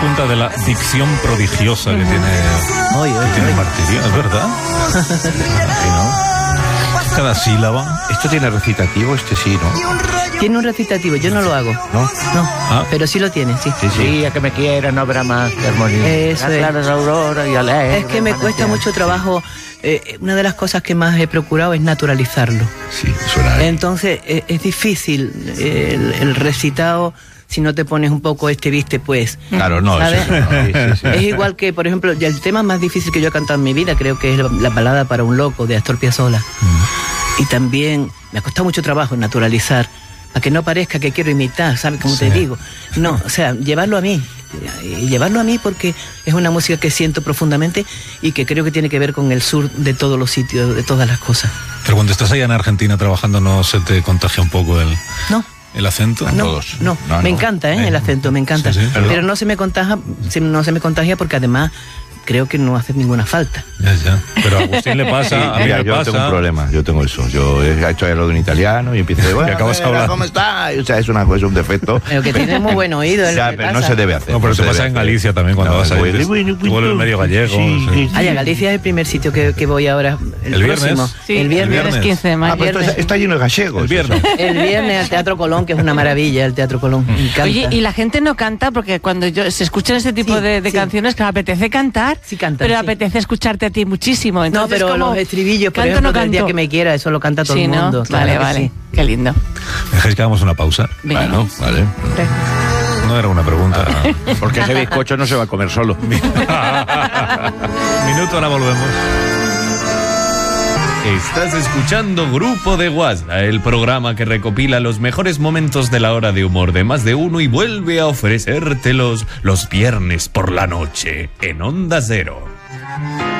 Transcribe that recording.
cuenta de la dicción prodigiosa que tiene Martirio, ¿es verdad? Cada sílaba. Esto tiene recitativo, sí, ¿no? Tiene un recitativo, yo no lo hago. ¿No? Pero sí lo tiene, sí. Sí, a que me quiera, no habrá más que armonía. Eso es. Claras aurora y alegre. Es que me cuesta mucho trabajo. Una de las cosas que más he procurado es naturalizarlo. Sí, suena. Entonces es difícil el recitado si no te pones un poco viste pues. Claro, no. ¿Sabes? Sí. Es igual que, por ejemplo, ya el tema más difícil que yo he cantado en mi vida creo que es la balada para un loco de Astor Piazzolla. Y también me ha costado mucho trabajo naturalizar, para que no parezca que quiero imitar, ¿sabes? Como te digo. No, o sea, llevarlo a mí. Y llevarlo a mí porque es una música que siento profundamente y que creo que tiene que ver con el sur de todos los sitios, de todas las cosas. Pero cuando estás allá en Argentina trabajando, ¿no se te contagia un poco el acento? No, me encanta, el acento, me encanta. Sí, pero no se me contagia porque además creo que no hace ninguna falta. Ya. Pero a Agustín le pasa, a mí me yo pasa. tengo un problema, yo tengo eso. Yo he hecho algo en italiano y empiezo de, bueno, acabas hablando. ¿Cómo está? O sea, es un defecto. Pero que tiene muy buen oído. Ya, pero no se debe hacer. No, pero te pasa en Galicia también cuando vas a ir. Tú vuelves medio gallego. Sí. A Galicia es el primer sitio que voy ahora. ¿El viernes? Próximo. Sí, el viernes 15 de mayo. Pues está lleno de gallegos. El viernes. El viernes al Teatro Colón, que es una maravilla, el Teatro Colón. Me encanta. Oye, y la gente no canta porque cuando se escuchan este tipo de canciones que me apetece cantar, Sí cantan, pero sí. apetece escucharte a ti muchísimo. Entonces, No, pero como, los estribillos, por ¿canto ejemplo, no del día canto? que me quiera, eso lo canta todo Sí, el mundo. ¿no? Claro Vale. que sí. Qué lindo. ¿Dejáis que hagamos una pausa? Venga. Bueno, vale. No era una pregunta. Porque ese bizcocho no se va a comer solo. Minuto, ahora volvemos. Estás escuchando Grupo de WhatsApp, el programa que recopila los mejores momentos de la hora de humor de más de uno y vuelve a ofrecértelos los viernes por la noche en Onda Cero.